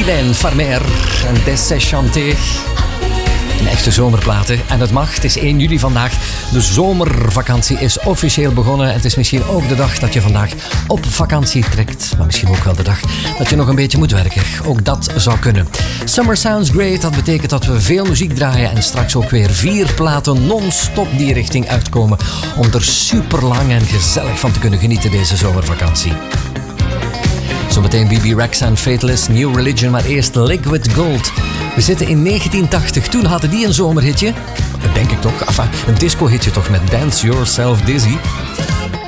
Sylvain Farmer en Dessay Chanté. Een echte zomerplaten. En het mag, het is 1 juli vandaag. De zomervakantie is officieel begonnen. Het is misschien ook de dag dat je vandaag op vakantie trekt. Maar misschien ook wel de dag dat je nog een beetje moet werken. Ook dat zou kunnen. Summer Sounds Great, dat betekent dat we veel muziek draaien. En straks ook weer 4 platen non-stop die richting uitkomen. Om er super lang en gezellig van te kunnen genieten deze zomervakantie. Zometeen BB Rexa en Faithless, New Religion, maar eerst Liquid Gold. We zitten in 1980. Toen hadden die een zomerhitje. Dat denk ik toch. Enfin, een disco-hitje toch met Dance Yourself Dizzy.